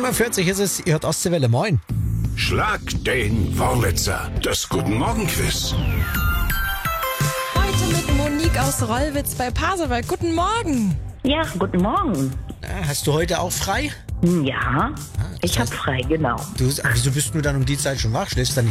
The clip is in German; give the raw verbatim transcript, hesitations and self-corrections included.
sieben Uhr vierzig ist es, ihr hört Ostseewelle, moin. Schlag den Wurlitzer, das Guten Morgen Quiz. Heute mit Monique aus Rollwitz bei Pasewalk. Guten Morgen. Ja, guten Morgen. Ja, hast du heute auch frei? Ja, ich habe frei, genau. Du, wieso bist du dann um die Zeit schon wach? Schläfst dann